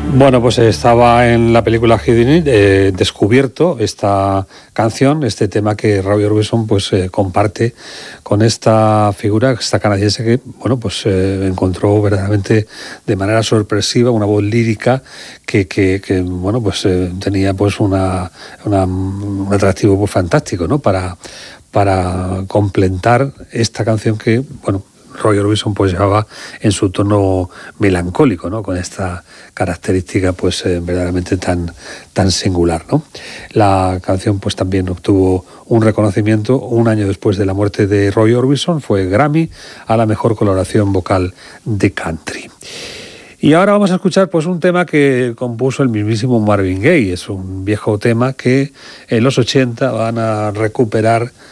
Bueno, pues estaba en la película Houdini descubierto esta canción, este tema que Roy Orbison pues comparte con esta figura, esta canadiense que bueno pues encontró verdaderamente de manera sorpresiva una voz lírica que bueno pues tenía pues un atractivo pues fantástico, ¿no? Para completar esta canción que bueno Roy Orbison pues llevaba en su tono melancólico, ¿no? Con esta característica pues verdaderamente tan singular, ¿no? La canción pues también obtuvo un reconocimiento un año después de la muerte de Roy Orbison, fue Grammy a la mejor coloración vocal de country. Y ahora vamos a escuchar pues un tema que compuso el mismísimo Marvin Gaye. Es un viejo tema que en los 80 van a recuperar